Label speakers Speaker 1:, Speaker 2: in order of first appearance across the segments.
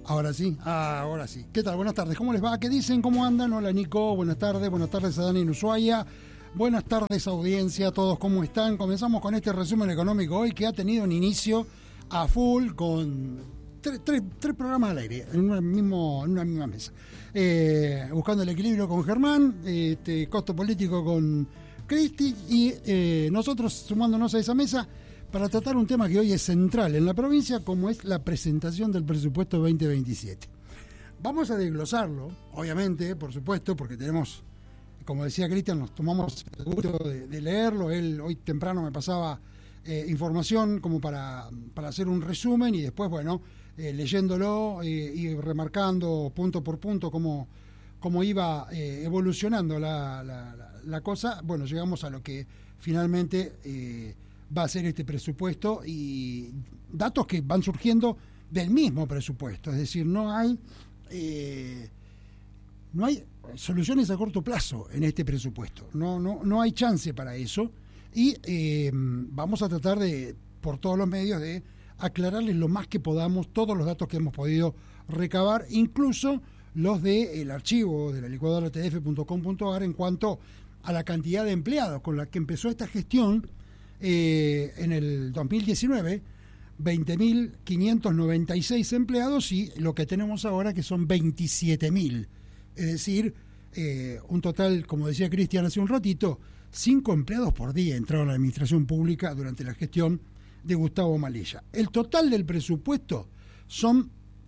Speaker 1: Ahora sí, ahora sí. ¿Qué tal? Buenas tardes, ¿cómo les va? ¿Qué dicen? ¿Cómo andan? Hola Nico, buenas tardes a Dani en Ushuaia, buenas tardes audiencia, todos cómo están. Comenzamos con este resumen económico hoy que ha tenido un inicio a full con tres programas al aire, en una misma mesa. Buscando el equilibrio con Germán, costo político con Cristi y nosotros sumándonos a esa mesa para tratar un tema que hoy es central en la provincia, como es la presentación del presupuesto 2027. Vamos a desglosarlo, obviamente, por supuesto, porque tenemos, como decía Cristian, nos tomamos el gusto de leerlo. Él hoy temprano me pasaba información como para hacer un resumen y después, bueno, leyéndolo y remarcando punto por punto cómo iba evolucionando la cosa. Bueno, llegamos a lo que finalmente va a ser este presupuesto y datos que van surgiendo del mismo presupuesto, es decir, no hay soluciones a corto plazo en este presupuesto, no hay chance para eso y vamos a tratar de, por todos los medios, de aclararles lo más que podamos todos los datos que hemos podido recabar, incluso los del archivo de la licuadora tdf.com.ar en cuanto a la cantidad de empleados con la que empezó esta gestión. En el 2019, 20.596 empleados y lo que tenemos ahora que son 27.000. Es decir, un total, como decía Cristian hace un ratito, 5 empleados por día entraron a la administración pública durante la gestión de Gustavo Malella. El total del presupuesto son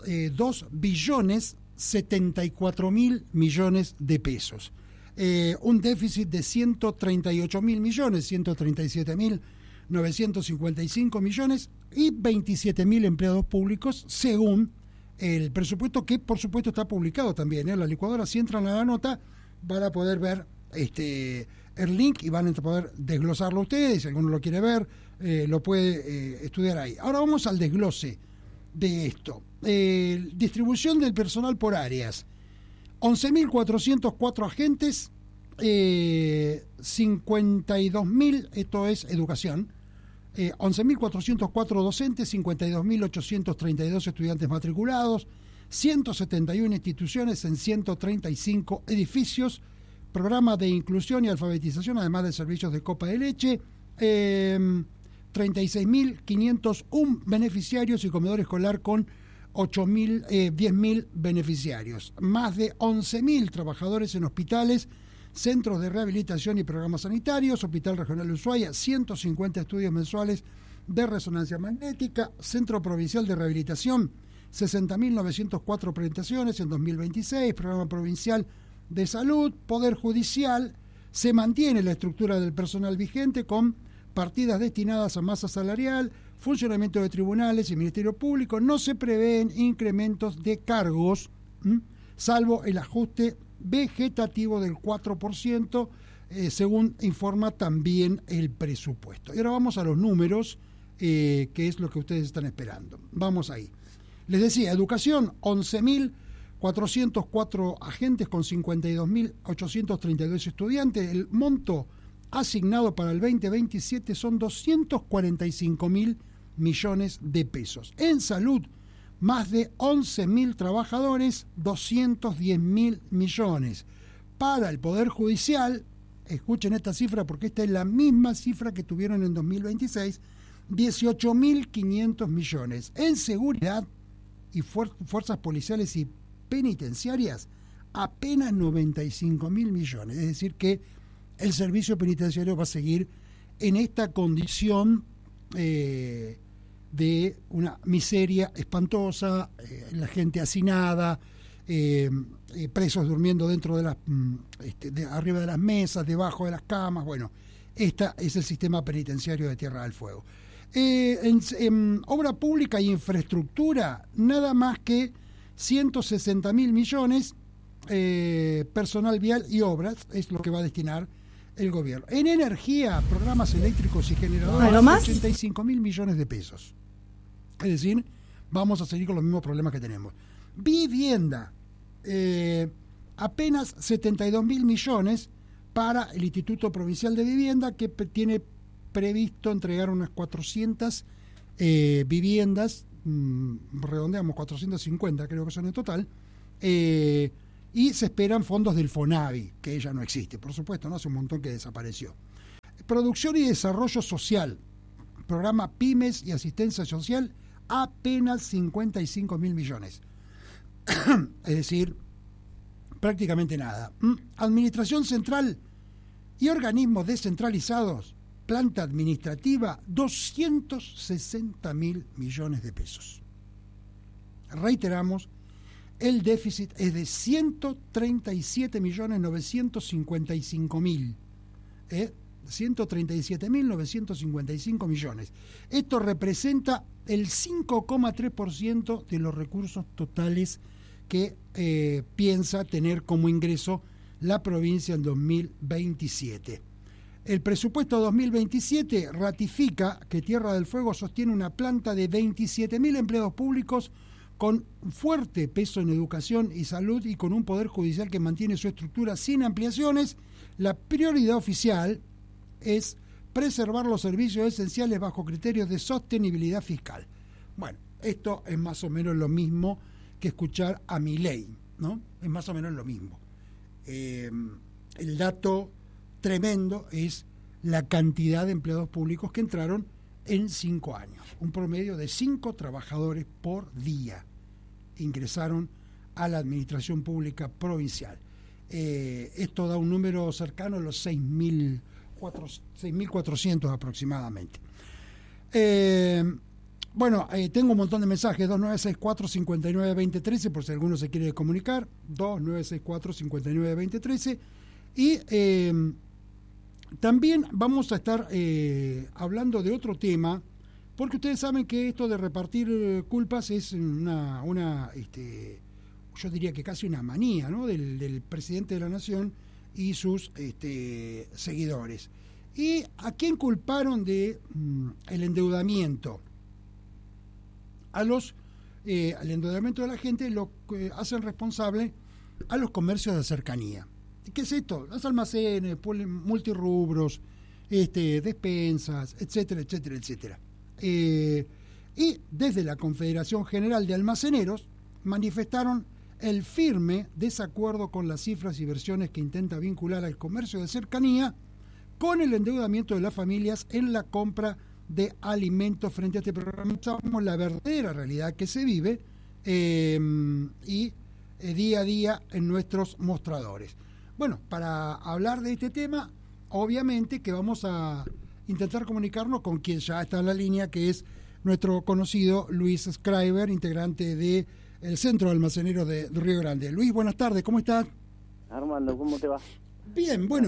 Speaker 1: 2.074.000 millones de pesos. Un déficit de 138.000 millones, 137.955 millones y 27.000 empleados públicos según el presupuesto que por supuesto está publicado también. La licuadora, si entran a la nota van a poder ver el link y van a poder desglosarlo ustedes, si alguno lo quiere ver, lo puede estudiar ahí. Ahora vamos al desglose de esto. Distribución del personal por áreas. 11.404 agentes, 52.000, esto es educación, 11.404 docentes, 52.832 estudiantes matriculados, 171 instituciones en 135 edificios, programa de inclusión y alfabetización, además de servicios de copa de leche, 36.501 beneficiarios y comedor escolar con 10.000 beneficiarios, más de 11.000 trabajadores en hospitales, centros de rehabilitación y programas sanitarios, Hospital Regional de Ushuaia, 150 estudios mensuales de resonancia magnética, Centro Provincial de Rehabilitación, 60.904 presentaciones en 2026, Programa Provincial de Salud, Poder Judicial. Se mantiene la estructura del personal vigente con partidas destinadas a masa salarial, funcionamiento de tribunales y Ministerio Público. No se prevén incrementos de cargos, salvo el ajuste vegetativo del 4%, según informa también el presupuesto. Y ahora vamos a los números, que es lo que ustedes están esperando. Vamos ahí. Les decía, educación, 11.404 agentes con 52.832 estudiantes. El monto asignado para el 2027 son 245.000 millones de pesos. En salud, más de 11.000 trabajadores, 210.000 millones. Para el Poder Judicial, escuchen esta cifra porque esta es la misma cifra que tuvieron en 2026, 18.500 millones. En seguridad y fuerzas policiales y penitenciarias, apenas 95.000 millones. Es decir que el servicio penitenciario va a seguir en esta condición de una miseria espantosa, la gente hacinada, presos durmiendo dentro de las arriba de las mesas, debajo de las camas. Bueno, este es el sistema penitenciario de Tierra del Fuego. En obra pública y infraestructura, nada más que 160.000 millones, personal vial y obras es lo que va a destinar el gobierno. En energía, programas eléctricos y generadores, 85.000 millones de pesos. Es decir, vamos a seguir con los mismos problemas que tenemos. Vivienda, apenas 72.000 millones para el Instituto Provincial de Vivienda, que tiene previsto entregar unas 400 viviendas redondeamos 450 creo que son en total, y se esperan fondos del FONAVI, que ya no existe, por supuesto, ¿no? Hace un montón que desapareció. Producción y desarrollo social, programa Pymes y asistencia social, apenas 55.000 millones. Es decir, prácticamente nada. Administración central y organismos descentralizados, planta administrativa, 260.000 millones de pesos. Reiteramos, el déficit es de 137.955.000. 137.955 millones. Esto representa el 5,3% de los recursos totales que piensa tener como ingreso la provincia en 2027. El presupuesto 2027 ratifica que Tierra del Fuego sostiene una planta de 27.000 empleados públicos con fuerte peso en educación y salud y con un poder judicial que mantiene su estructura sin ampliaciones. La prioridad oficial es preservar los servicios esenciales bajo criterios de sostenibilidad fiscal. Bueno, esto es más o menos lo mismo que escuchar a Milei, ¿no? Es más o menos lo mismo. El dato tremendo es la cantidad de empleados públicos que entraron en 5 años. Un promedio de 5 trabajadores por día ingresaron a la administración pública provincial. Esto da un número cercano a los 6.400 aproximadamente. Tengo un montón de mensajes, 2964-592013, por si alguno se quiere comunicar, 2964-592013. Y también vamos a estar hablando de otro tema, porque ustedes saben que esto de repartir culpas es yo diría que casi una manía, ¿no? del presidente de la Nación y sus seguidores. ¿Y a quién culparon de el endeudamiento? Al endeudamiento de la gente lo hacen responsable a los comercios de cercanía. ¿Qué es esto? Los almacenes, multirrubros, despensas, etcétera, etcétera, etcétera. Y desde la Confederación General de Almaceneros manifestaron el firme desacuerdo con las cifras y versiones que intenta vincular al comercio de cercanía con el endeudamiento de las familias en la compra de alimentos. Frente a este programa sabemos la verdadera realidad que se vive día a día en nuestros mostradores. Bueno, para hablar de este tema, obviamente que vamos a intentar comunicarnos con quien ya está en la línea, que es nuestro conocido Luis Schreiber, integrante del Centro de Almaceneros de Río Grande. Luis, buenas tardes, ¿cómo estás?
Speaker 2: Armando, ¿cómo te va?
Speaker 1: Bien, bueno,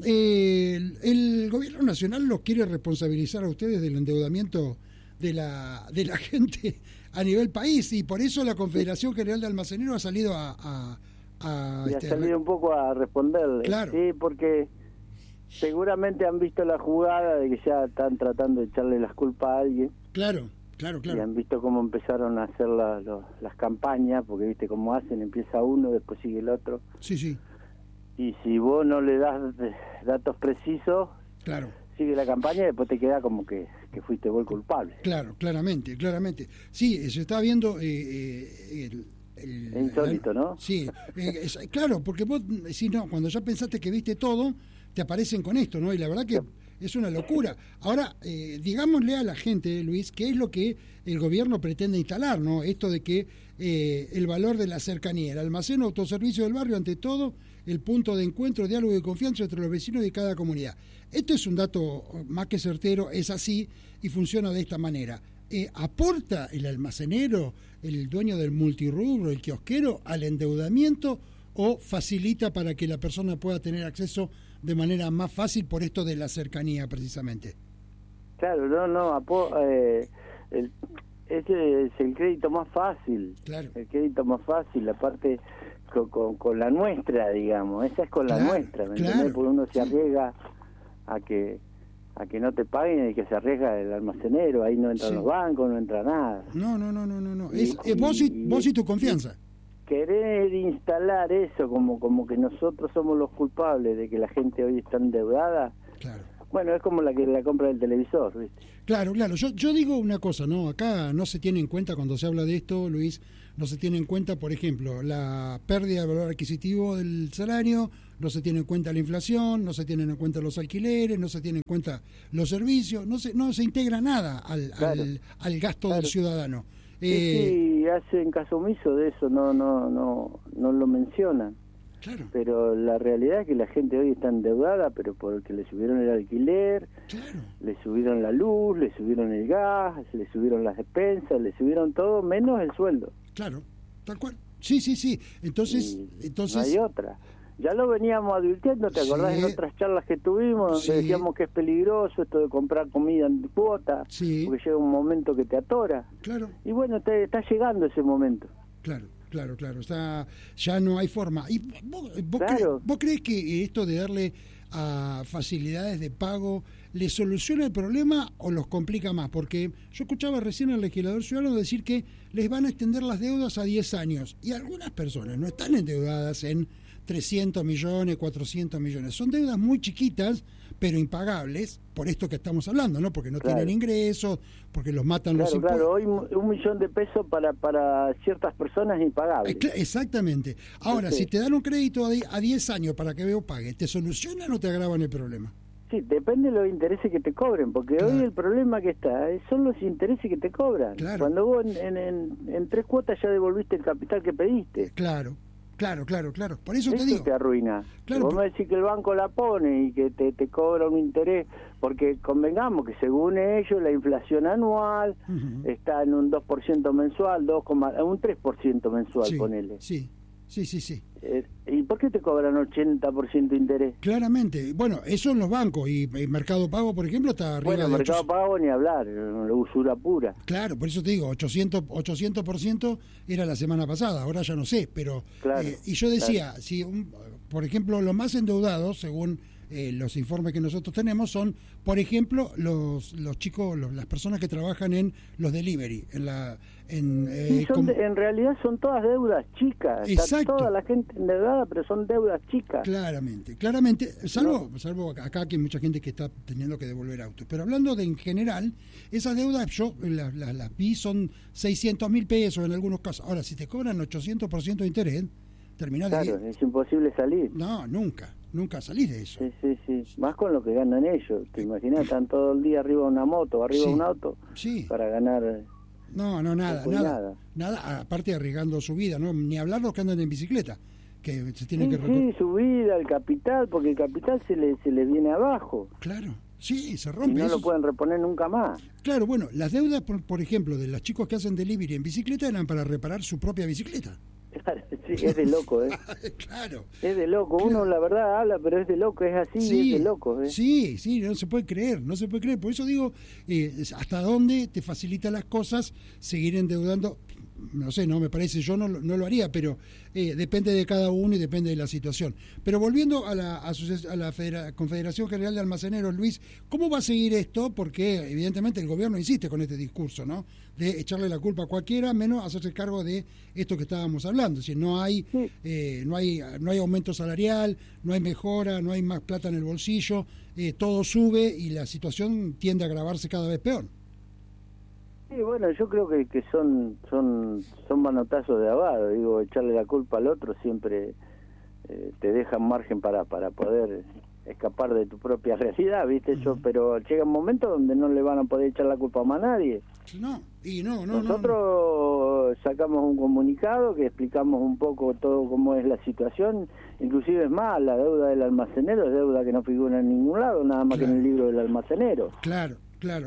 Speaker 1: el gobierno nacional los quiere responsabilizar a ustedes del endeudamiento de la gente a nivel país, y por eso la Confederación General de Almaceneros ha salido ha
Speaker 2: salido un poco a responderle.
Speaker 1: Claro.
Speaker 2: Sí, porque seguramente han visto la jugada de que ya están tratando de echarle las culpas a alguien.
Speaker 1: Claro.
Speaker 2: Y han visto cómo empezaron a hacer las campañas, porque viste cómo hacen, empieza uno, después sigue el otro.
Speaker 1: Sí.
Speaker 2: Y si vos no le das datos precisos,
Speaker 1: claro,
Speaker 2: sigue la campaña y después te queda como que fuiste vos el culpable.
Speaker 1: Claro, claramente. Sí, se está viendo
Speaker 2: es insólito, ¿no?
Speaker 1: Sí, claro, porque vos, cuando ya pensaste que viste todo, te aparecen con esto, ¿no? Y la verdad que es una locura. Ahora, digámosle a la gente, Luis, qué es lo que el gobierno pretende instalar, ¿no? Esto de que el valor de la cercanía, el almacén o autoservicio del barrio, ante todo, el punto de encuentro, diálogo y confianza entre los vecinos de cada comunidad. Esto es un dato más que certero, es así y funciona de esta manera. ¿Aporta el almacenero, el dueño del multirrubro, el kiosquero, al endeudamiento o facilita para que la persona pueda tener acceso de manera más fácil por esto de la cercanía precisamente?
Speaker 2: Claro, ese es el crédito más fácil.
Speaker 1: Claro.
Speaker 2: El crédito más fácil, aparte con la nuestra, digamos, esa es con la nuestra, ¿me entendés? Porque uno se arriesga a que no te paguen y que se arriesga el almacenero, ahí no entran los bancos, no entra nada. No.
Speaker 1: Vos y tu confianza.
Speaker 2: Querer instalar eso como que nosotros somos los culpables de que la gente hoy está endeudada,
Speaker 1: claro,
Speaker 2: Bueno, es como la que la compra del televisor, ¿viste?
Speaker 1: Claro, claro. Yo digo una cosa, ¿no? Acá no se tiene en cuenta, cuando se habla de esto, Luis, no se tiene en cuenta, por ejemplo, la pérdida de valor adquisitivo del salario, no se tiene en cuenta la inflación, no se tienen en cuenta los alquileres, no se tienen en cuenta los servicios, no se integra nada al gasto del ciudadano.
Speaker 2: Sí, hacen caso omiso de eso, no lo mencionan.
Speaker 1: Claro.
Speaker 2: Pero la realidad es que la gente hoy está endeudada, pero porque le subieron el alquiler,
Speaker 1: claro,
Speaker 2: le subieron la luz, le subieron el gas, le subieron las despensas, le subieron todo menos el sueldo.
Speaker 1: Claro, tal cual. Sí. Entonces
Speaker 2: no hay otra. Ya lo veníamos advirtiendo, ¿te acordás en otras charlas que tuvimos donde decíamos que es peligroso esto de comprar comida en cuota, porque llega un momento que te atora?
Speaker 1: Claro.
Speaker 2: Y bueno, está llegando ese momento.
Speaker 1: Claro. Ya no hay forma. ¿Y vos crees que esto de darle a facilidades de pago le soluciona el problema o los complica más? Porque yo escuchaba recién al legislador ciudadano decir que les van a extender las deudas a 10 años y algunas personas no están endeudadas en 300 millones, 400 millones. Son deudas muy chiquitas, pero impagables, por esto que estamos hablando, ¿no? Porque no tienen ingresos, porque los matan los impuestos.
Speaker 2: Claro, hoy $1.000.000 para ciertas personas impagables.
Speaker 1: Exactamente. Ahora, si te dan un crédito a 10 años para que veo pague, ¿te solucionan o te agravan el problema?
Speaker 2: Sí, depende de los intereses que te cobren, porque hoy el problema que está son los intereses que te cobran.
Speaker 1: Claro.
Speaker 2: Cuando vos en 3 cuotas ya devolviste el capital que pediste.
Speaker 1: Claro. Por eso te digo.
Speaker 2: Te arruina.
Speaker 1: Claro,
Speaker 2: vos me decís que el banco la pone y que te cobra un interés, porque convengamos que según ellos la inflación anual está en un 2% mensual, un 3% mensual, ponele.
Speaker 1: Sí.
Speaker 2: ¿Y por qué te cobran 80% de interés?
Speaker 1: Claramente. Bueno, eso en los bancos. Y Mercado Pago, por ejemplo, está arriba de
Speaker 2: Mercado Pago ni hablar, la usura pura.
Speaker 1: Claro, por eso te digo, 800% era la semana pasada, ahora ya no sé, pero...
Speaker 2: Claro,
Speaker 1: y yo decía, si por ejemplo, los más endeudados, según los informes que nosotros tenemos, son, por ejemplo, los chicos, las personas que trabajan en los delivery,
Speaker 2: en realidad son todas deudas chicas.
Speaker 1: Exacto.
Speaker 2: Está toda la gente endeudada, pero son deudas chicas.
Speaker 1: Claramente, salvo acá que hay mucha gente que está teniendo que devolver autos. Pero hablando de en general, esas deudas yo las vi, son 600.000 pesos en algunos casos. Ahora, si te cobran 800% de interés, terminás de...
Speaker 2: Claro, es imposible salir.
Speaker 1: No, nunca salís de eso.
Speaker 2: Sí. Más con lo que ganan ellos. ¿Te imaginas? Están todo el día arriba de una moto, arriba de un auto, para ganar...
Speaker 1: No, nada. Aparte arriesgando su vida, ¿no? Ni hablar los que andan en bicicleta, que se tienen que
Speaker 2: Sí, su vida, el capital, porque el capital se le viene abajo.
Speaker 1: Claro, sí, se rompe.
Speaker 2: Y no lo pueden reponer nunca más.
Speaker 1: Claro, bueno, las deudas, por ejemplo, de los chicos que hacen delivery en bicicleta eran para reparar su propia bicicleta.
Speaker 2: Sí, es de loco,
Speaker 1: Claro.
Speaker 2: Es de loco. Uno, la verdad, habla, pero es de loco, es así, es de loco.
Speaker 1: Sí, no se puede creer. Por eso digo, hasta dónde te facilita las cosas seguir endeudando. No sé, no me parece, yo no lo haría, pero depende de cada uno y depende de la situación. Pero volviendo a la Confederación General de Almaceneros, Luis, ¿cómo va a seguir esto? Porque evidentemente el gobierno insiste con este discurso, ¿no? De echarle la culpa a cualquiera, menos hacerse cargo de esto que estábamos hablando. Es decir, no hay aumento salarial, no hay mejora, no hay más plata en el bolsillo, todo sube y la situación tiende a agravarse cada vez peor.
Speaker 2: Sí, bueno, yo creo que son manotazos de ahogado. Digo, echarle la culpa al otro siempre te deja margen para poder escapar de tu propia realidad, ¿viste? Pero llega un momento donde no le van a poder echar la culpa a nadie. Nosotros sacamos un comunicado que explicamos un poco todo cómo es la situación. Inclusive es más, la deuda del almacenero es deuda que no figura en ningún lado, nada más que en el libro del almacenero.
Speaker 1: Claro.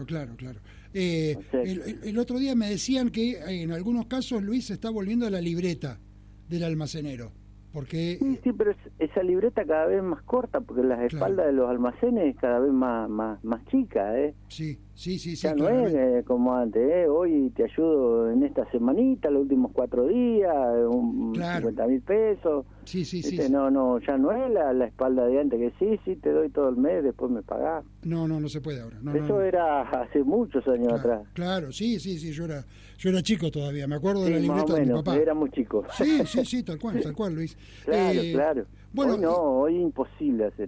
Speaker 1: El otro día me decían que en algunos casos, Luis, se está volviendo a la libreta del almacenero. Porque...
Speaker 2: Sí, pero esa libreta cada vez más corta, porque las espaldas de los almacenes cada vez más chicas,
Speaker 1: Sí.
Speaker 2: Ya no es como antes, hoy te ayudo en esta semanita, los últimos 4 días, 50.000 pesos.
Speaker 1: Sí.
Speaker 2: No, ya no es la espalda de antes, que sí, te doy todo el mes, después me pagás.
Speaker 1: No se puede ahora.
Speaker 2: Eso era hace muchos años atrás.
Speaker 1: Claro, sí, yo era chico todavía, me acuerdo de la libreta de mi papá.
Speaker 2: Era muy chico.
Speaker 1: Sí, tal cual, Luis.
Speaker 2: Claro.
Speaker 1: Bueno,
Speaker 2: hoy es imposible hacer eso.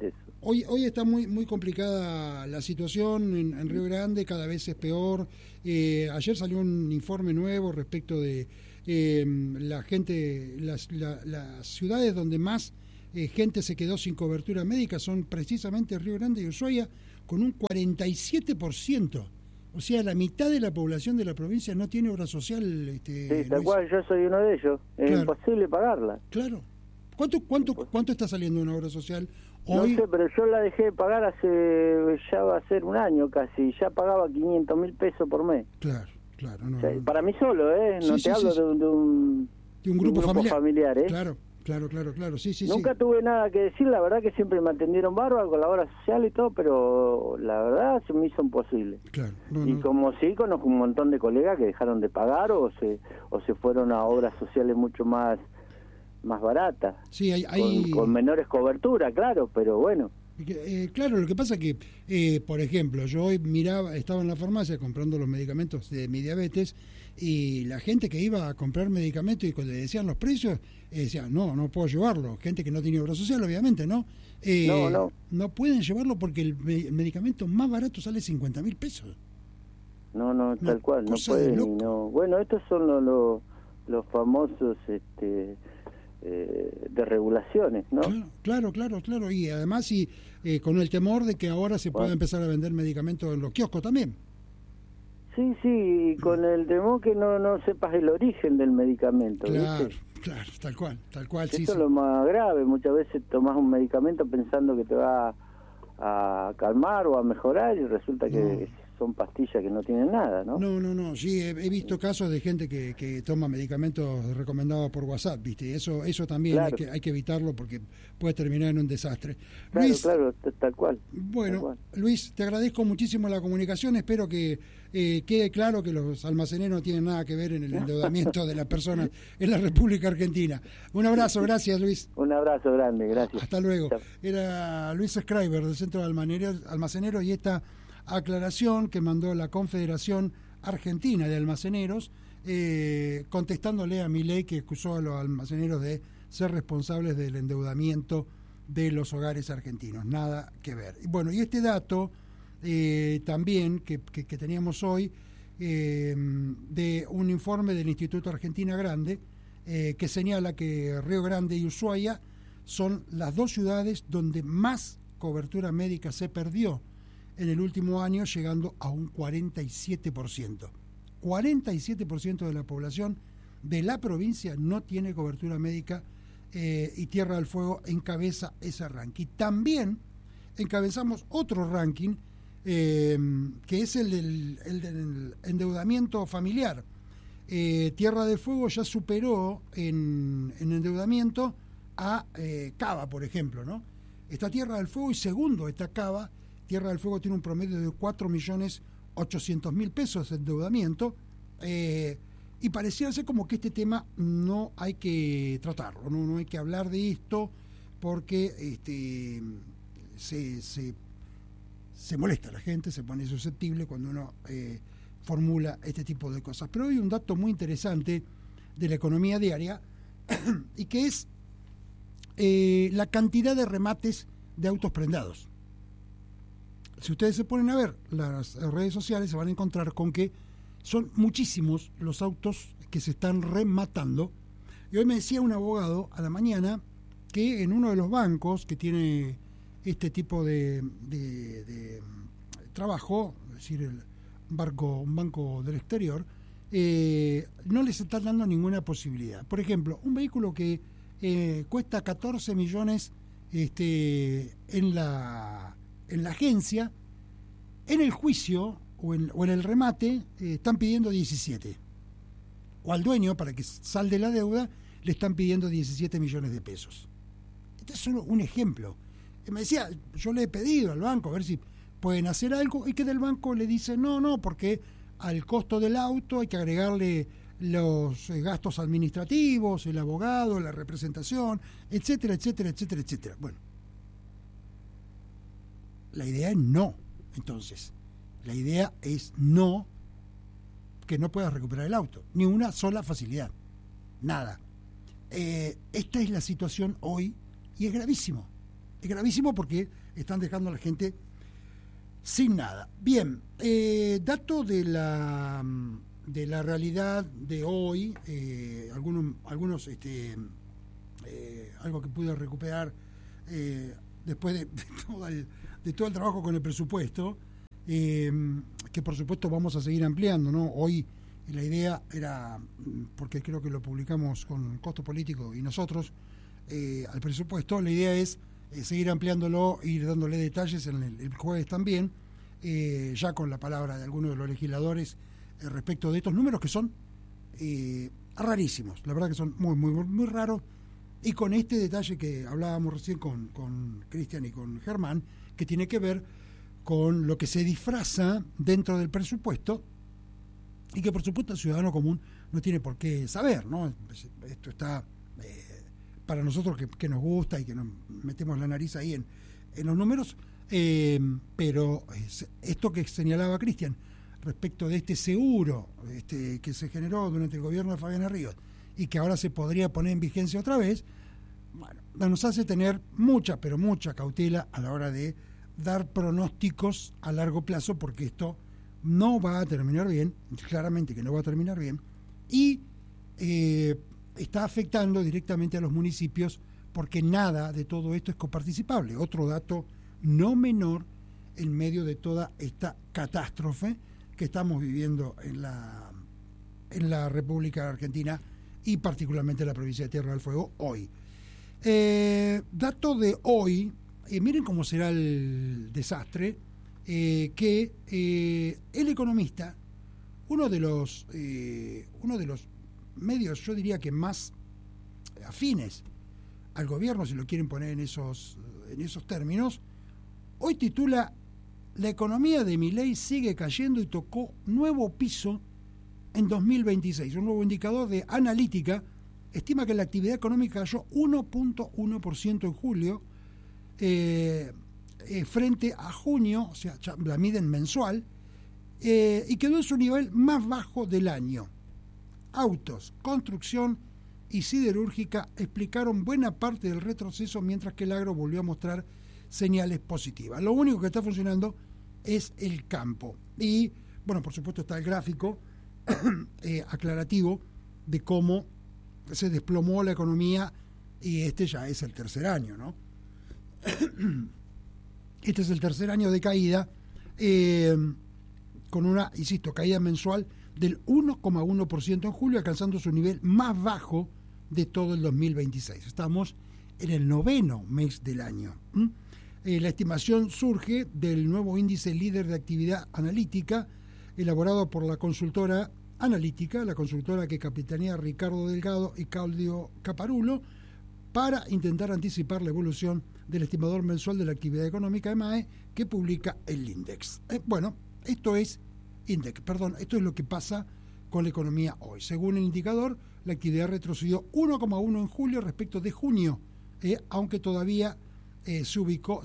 Speaker 1: Hoy está muy complicada la situación en Río Grande, cada vez es peor. Ayer salió un informe nuevo respecto de las ciudades donde más gente se quedó sin cobertura médica son precisamente Río Grande y Ushuaia, con un 47%. O sea, la mitad de la población de la provincia no tiene obra social.
Speaker 2: Sí, tal cual, yo soy uno de ellos. Es imposible pagarla.
Speaker 1: Claro. ¿Cuánto está saliendo una obra social hoy?
Speaker 2: No sé, pero yo la dejé de pagar ya va a ser un año casi. Ya pagaba 500.000 pesos por mes.
Speaker 1: Claro. No,
Speaker 2: o sea, para mí solo, no te hablo de un
Speaker 1: grupo
Speaker 2: familiar,
Speaker 1: Claro, sí.
Speaker 2: Nunca tuve nada que decir, la verdad que siempre me atendieron bárbaro con la obra social y todo, pero la verdad se me hizo imposible.
Speaker 1: Claro.
Speaker 2: Como sí, conozco un montón de colegas que dejaron de pagar o se fueron a obras sociales mucho más baratas.
Speaker 1: Sí, hay...
Speaker 2: Con menores coberturas, claro, pero bueno.
Speaker 1: Claro, lo que pasa que, por ejemplo, yo hoy estaba en la farmacia comprando los medicamentos de mi diabetes y la gente que iba a comprar medicamentos y cuando le decían los precios, decía, no puedo llevarlo. Gente que no tiene obra social, obviamente, ¿no? No pueden llevarlo porque el medicamento más barato sale 50.000 pesos.
Speaker 2: No, tal cual, no pueden. No. Bueno, estos son los famosos... de regulaciones, ¿no?
Speaker 1: Claro, y además con el temor de que ahora se pueda empezar a vender medicamentos en los kioscos también.
Speaker 2: Sí, con el temor que no sepas el origen del medicamento.
Speaker 1: Claro,
Speaker 2: ¿viste?
Speaker 1: claro, tal cual.
Speaker 2: Esto es lo más grave, muchas veces tomás un medicamento pensando que te va a calmar o a mejorar y resulta que son pastillas que no tienen nada, ¿no?
Speaker 1: No, sí, he visto casos de gente que toma medicamentos recomendados por WhatsApp, ¿viste? Eso también
Speaker 2: claro.
Speaker 1: hay que evitarlo porque puede terminar en un desastre.
Speaker 2: Claro,
Speaker 1: Luis,
Speaker 2: tal cual.
Speaker 1: Bueno,
Speaker 2: tal cual.
Speaker 1: Luis, te agradezco muchísimo la comunicación, espero que quede claro que los almaceneros no tienen nada que ver en el endeudamiento de las personas en la República Argentina. Un abrazo, gracias Luis.
Speaker 2: Un abrazo grande, gracias.
Speaker 1: Hasta luego.
Speaker 2: Chao.
Speaker 1: Era Luis Schreiber del Centro de Almaceneros y esta aclaración que mandó la Confederación Argentina de Almaceneros contestándole a Milei, que acusó a los almaceneros de ser responsables del endeudamiento de los hogares argentinos. Nada que ver. Bueno, y este dato también que teníamos hoy de un informe del Instituto Argentina Grande que señala que Río Grande y Ushuaia son las dos ciudades donde más cobertura médica se perdió en el último año, llegando a un 47%. 47% de la población de la provincia no tiene cobertura médica y Tierra del Fuego encabeza ese ranking. También encabezamos otro ranking que es el del endeudamiento familiar. Tierra del Fuego ya superó en endeudamiento a Cava, por ejemplo, ¿no? Está Tierra del Fuego y segundo está Cava. Tierra del Fuego tiene un promedio de 4.800.000 pesos de endeudamiento y pareciera ser como que este tema no hay que tratarlo, no hay que hablar de esto porque se molesta la gente, se pone susceptible cuando uno formula este tipo de cosas. Pero hay un dato muy interesante de la economía diaria y que es la cantidad de remates de autos prendados. Si ustedes se ponen a ver las redes sociales, se van a encontrar con que son muchísimos los autos que se están rematando. Y hoy me decía un abogado a la mañana que en uno de los bancos que tiene este tipo de trabajo, es decir, un banco del exterior, no les están dando ninguna posibilidad. Por ejemplo, un vehículo que cuesta 14 millones en la agencia, en el juicio o en el remate están pidiendo 17. O al dueño, para que salde la deuda, le están pidiendo 17 millones de pesos. Este es solo un ejemplo. Me decía, yo le he pedido al banco a ver si pueden hacer algo y que del banco le dice no, porque al costo del auto hay que agregarle los gastos administrativos, el abogado, la representación, etcétera. Bueno, la idea es no. Entonces, la idea es que no puedas recuperar el auto, ni una sola facilidad, nada. Esta es la situación hoy y es gravísimo. Es gravísimo porque están dejando a la gente sin nada. Bien, dato de la realidad de hoy, algunos algo que pude recuperar después de todo el trabajo con el presupuesto, que por supuesto vamos a seguir ampliando, ¿no? Hoy la idea era, porque creo que lo publicamos con Costo Político y nosotros, al presupuesto, la idea es seguir ampliándolo, ir dándole detalles en el jueves también, ya con la palabra de algunos de los legisladores respecto de estos números que son rarísimos, la verdad que son muy, muy, muy raros, y con este detalle que hablábamos recién con Cristian y con Germán, que tiene que ver con lo que se disfraza dentro del presupuesto y que por supuesto el ciudadano común no tiene por qué saber, ¿no? Esto está para nosotros que nos gusta y que nos metemos la nariz ahí en los números, pero esto que señalaba Cristian respecto de este seguro que se generó durante el gobierno de Fabiana Ríos y que ahora se podría poner en vigencia otra vez, bueno, nos hace tener mucha, pero mucha cautela a la hora de dar pronósticos a largo plazo, porque esto no va a terminar bien, claramente que no va a terminar bien, y está afectando directamente a los municipios, porque nada de todo esto es coparticipable. Otro dato no menor en medio de toda esta catástrofe que estamos viviendo en la República Argentina y particularmente en la provincia de Tierra del Fuego hoy. Dato de hoy, miren cómo será el desastre, que el economista, uno de los medios, yo diría que más afines al gobierno, si lo quieren poner en esos términos, hoy titula: la economía de Milei sigue cayendo y tocó nuevo piso en 2026. Un nuevo indicador de Analítica estima que la actividad económica cayó 1.1% en julio, frente a junio, o sea, la miden mensual, y quedó en su nivel más bajo del año. Autos, construcción y siderúrgica explicaron buena parte del retroceso, mientras que el agro volvió a mostrar señales positivas. Lo único que está funcionando es el campo. Y, bueno, por supuesto está el gráfico aclarativo de cómo se desplomó la economía, y este ya es el tercer año, ¿no? Este es el tercer año de caída, con una, insisto, caída mensual del 1,1% en julio, alcanzando su nivel más bajo de todo el 2026. Estamos en el 9º mes del año. La estimación surge del nuevo índice líder de actividad analítica, elaborado por la consultora Analítica, la consultora que capitanea Ricardo Delgado y Claudio Caparulo, para intentar anticipar la evolución del estimador mensual de la actividad económica EMAE, que publica el INDEX. Esto es lo que pasa con la economía hoy. Según el indicador, la actividad retrocedió 1,1 en julio respecto de junio, aunque todavía se ubicó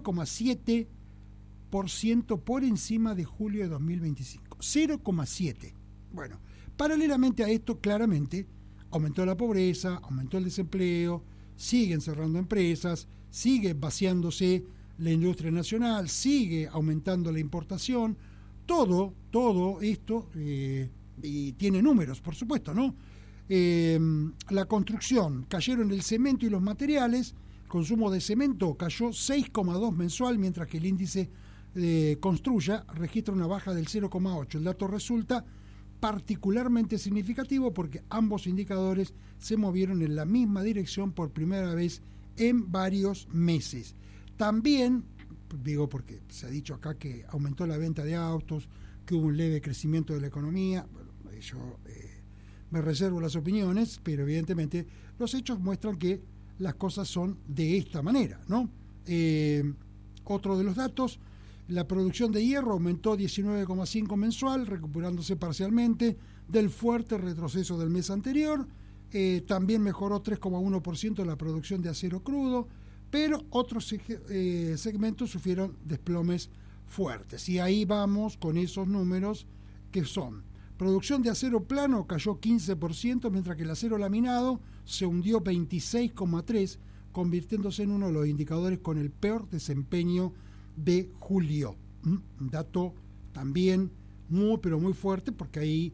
Speaker 1: 0,7% por encima de julio de 2025. 0,7%. Bueno, paralelamente a esto, claramente, aumentó la pobreza, aumentó el desempleo, siguen cerrando empresas, sigue vaciándose la industria nacional, sigue aumentando la importación, todo esto, y tiene números, por supuesto, ¿no? La construcción, cayeron el cemento y los materiales, el consumo de cemento cayó 6,2 mensual, mientras que el índice de Construya registra una baja del 0,8. El dato resulta particularmente significativo porque ambos indicadores se movieron en la misma dirección por primera vez en varios meses. También, digo porque se ha dicho acá que aumentó la venta de autos, que hubo un leve crecimiento de la economía. Bueno, yo me reservo las opiniones, pero evidentemente los hechos muestran que las cosas son de esta manera, ¿no? Otro de los datos: la producción de hierro aumentó 19,5 mensual, recuperándose parcialmente del fuerte retroceso del mes anterior. También mejoró 3,1% la producción de acero crudo, pero otros segmentos sufrieron desplomes fuertes. Y ahí vamos con esos números que son: producción de acero plano cayó 15%, mientras que el acero laminado se hundió 26,3%, convirtiéndose en uno de los indicadores con el peor desempeño de julio. Un dato también muy, pero muy fuerte, porque ahí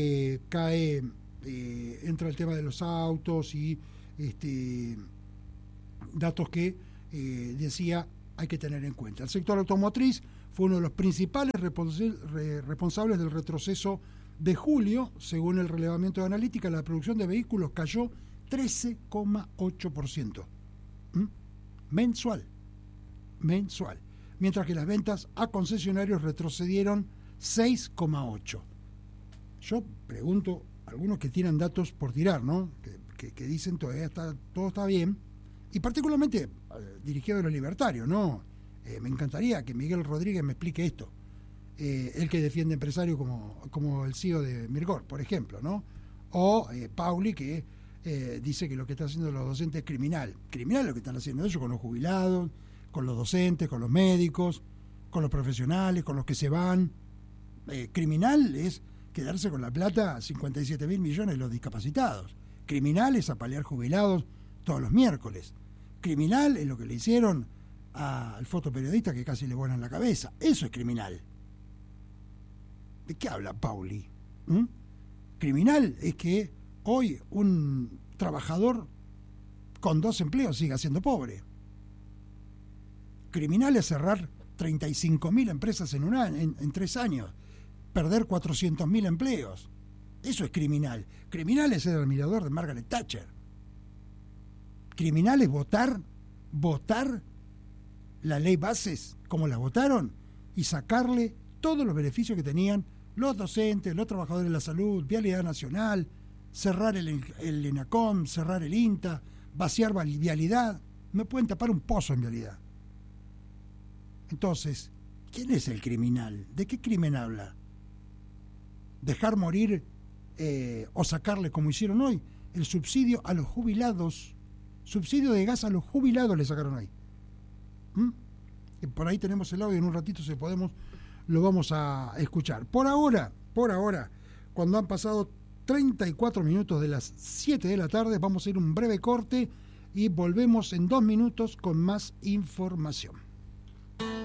Speaker 1: entra el tema de los autos y datos que decía hay que tener en cuenta. El sector automotriz fue uno de los principales responsables del retroceso de julio. Según el relevamiento de analítica, la producción de vehículos cayó 13,8%. Mensual. Mientras que las ventas a concesionarios retrocedieron 6,8%. Yo pregunto, algunos que tiran datos por tirar, ¿no? Que dicen todavía todo está bien, y particularmente dirigido a los libertarios, ¿no? Me encantaría que Miguel Rodríguez me explique esto, el que defiende empresarios como el CEO de Mirgor, por ejemplo, ¿no? O Pauli, que dice que lo que está haciendo los docentes es criminal. Criminal lo que están haciendo ellos con los jubilados, con los docentes, con los médicos, con los profesionales, con los que se van. Criminal es quedarse con la plata 57.000 millones de los discapacitados. Criminal es apalear jubilados todos los miércoles. Criminal es lo que le hicieron al fotoperiodista que casi le vuelan la cabeza. Eso es criminal. ¿De qué habla Pauli? Criminal es que hoy un trabajador con 2 empleos siga siendo pobre. Criminal es cerrar 35.000 empresas en 3 años, perder 400.000 empleos. Eso es criminal. Criminal es ser el admirador de Margaret Thatcher. Criminal es votar la ley bases como la votaron y sacarle todos los beneficios que tenían los docentes, los trabajadores de la salud, Vialidad Nacional, cerrar el ENACOM, cerrar el INTA, vaciar Vialidad. No pueden tapar un pozo en Vialidad. Entonces, ¿quién es el criminal? ¿De qué crimen habla? ¿Dejar morir o sacarle, como hicieron hoy, el subsidio a los jubilados? Subsidio de gas a los jubilados le sacaron hoy. Por ahí tenemos el audio, en un ratito si podemos lo vamos a escuchar. Por ahora, cuando han pasado 34 minutos de las 7 de la tarde, vamos a ir un breve corte y volvemos en 2 minutos con más información.